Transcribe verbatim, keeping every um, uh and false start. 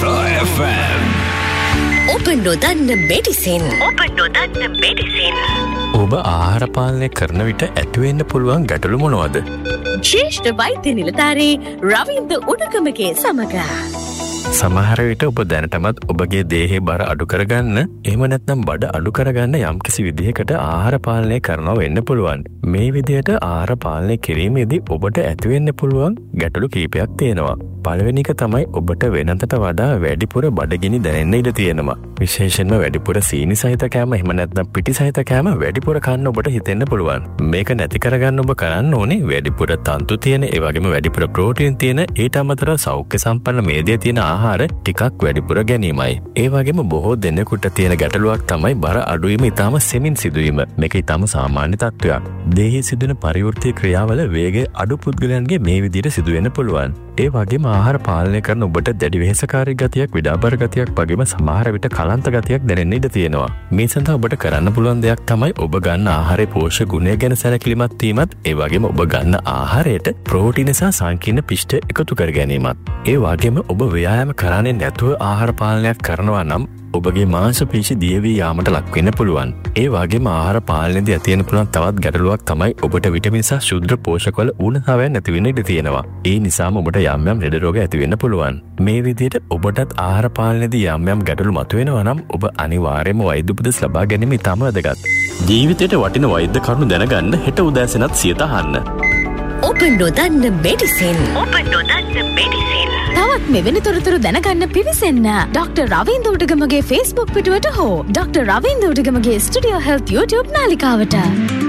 F M. ඔබ නොදන්න medicine ඔබ නොදන්න මෙඩිසින් ඔබ ආහාර පාලනය කරන විට ඇතිවෙන්න පුළුවන් ගැටලු මොනවද? ශ්‍රේෂ්ඨ වෛද්‍ය නිලධාරී රවින්ද උඩගමගේ සමග සමහර විට ඔබ දැනටමත් ඔබගේ දේහේ බර අඩු කරගන්න එහෙම නැත්නම් බඩ අඩු කරගන්න යම්කිසි විදිහකට ආහාර පාලනය කරනවා වෙන්න පුළුවන්. මේ විදිහට ආහාර පාලනය කිරීමේදී ඔබට ඇතිවෙන්න පුළුවන් ගැටලු කීපයක් තියෙනවා. පළවෙනි එක තමයි ඔබට වෙනතට වඩා වැඩිපුර බඩගිනි දැනෙන්න ඉඩ තියෙනවා. විශේෂයෙන්ම වැඩිපුර සීනි සහිත කෑම එහෙම නැත්නම් පිටි සහිත කෑම වැඩිපුර කන්න ඔබට හිතෙන්න පුළුවන්. මේක නැති කරගන්න ඔබ කරන්න ඕනේ වැඩිපුර තන්තු තියෙන ඒ වගේම වැඩිපුර ප්‍රෝටීන් තියෙන ඊට අමතරව සෞඛ්‍ය සම්පන්න මේදේ තියෙන ආහාර ටිකක් වැඩිපුර ගැනීමයි. ඒ වගේම බොහෝ දෙනෙකුට තියෙන ගැටලුවක් තමයි බර අඩුවීම ඉතාම සෙමින් සිදුවීම. මේක ඉතාම සාමාන්‍ය තත්ත්වයක්. දේහයේ සිදුවෙන පරිවෘත්තීය ක්‍රියාවල වේගය අඩු පුද්ගලයන්ගේ මේ විදිහට සිදුවෙන්න පුළුවන්. ඒ වගේම ආහාර පාලනය කරන ඔබට දැඩි වෙහෙසකාරී ගතියක්, විඩාබර ගතියක් වගේම සමහර විට කලන්ත ගතියක් දැනෙන්න ඉඩ තියෙනවා. මේ සඳහා ඔබට කරන්න පුළුවන් දෙයක් තමයි ඔබ ගන්න ආහාරයේ පෝෂක ගුණය ගැන සැලකිලිමත් වීමත්, ඒ වගේම ඔබ ගන්න ආහාරයට ප්‍රෝටීන සහ සංකීර්ණ පිෂ්ඨ එකතු කර ගැනීමත්. ඒ වගේම ඔබ ව්‍යායාම කරන්නේ නැතුව ආහාර පාලනයක් කරනවා නම් ඔබගේ මාංශ පේශි දියවී යාමට ලක් වෙන්න පුළුවන්. ඒ වගේම ආහාර පාලනයේදී ඇති වෙන පුළුවන් තවත් ගැටලුවක් තමයි ඔබට විටමින් සහ ශුද්ධ පෝෂකවල ඌනතාවයන් නැති වෙන්න ඉඩ තියෙනවා. ඒ නිසාම ඔබට යම් යම් ලෙඩ රෝග ඇති වෙන්න පුළුවන්. මේ විදිහට ඔබටත් ආහාර පාලනයේදී යම් යම් ගැටලු මතුවෙනවා නම් ඔබ අනිවාර්යයෙන්ම වෛද්‍ය උපදෙස් ලබා ගැනීම ඉතාම වැදගත්. ජීවිතයට වටින වෛද්‍ය කරුණු දැනගන්න හෙට උදෑසනත් සියත අහන්න. ඔබ නොදන්න මෙඩිසින් ඔබ නොදන්න මෙඩිසින් තවත් මෙවැනි තොරතුරු දැනගන්න පිවිසෙන්න ඩොක්ටර් රවින්ද උඩගමගේ Facebook පිටුවට හෝ doctor Ravinda උඩගමගේ studio health YouTube නාලිකාවට.